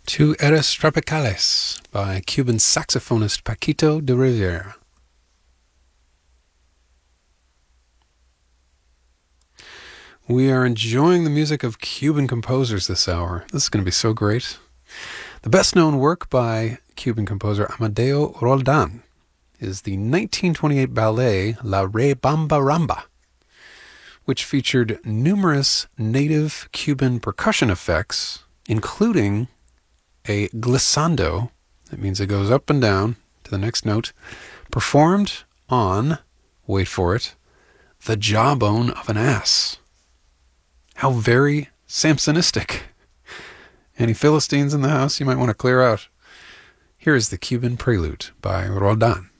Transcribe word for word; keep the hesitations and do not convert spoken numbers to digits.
To Eres Tropicales by Cuban saxophonist Paquito de Rivera. We are enjoying the music of Cuban composers this hour. This is going to be so great. The best known work by Cuban composer Amadeo Roldan is the nineteen twenty-eight ballet La Rebamba Ramba, which featured numerous native Cuban percussion effects, including a glissando, that means it goes up and down to the next note, performed on, wait for it, the jawbone of an ass. How very Samsonistic. Any Philistines in the house you might want to clear out? Here is the Cuban Prelude by Roldan.